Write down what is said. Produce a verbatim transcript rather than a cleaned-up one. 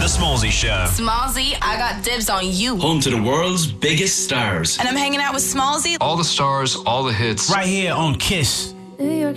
The Smallzy Show. Smallzy, I got dibs on you. Home to the world's biggest stars. And I'm hanging out with Smallzy. All the stars, all the hits. Right here on Kiss. New York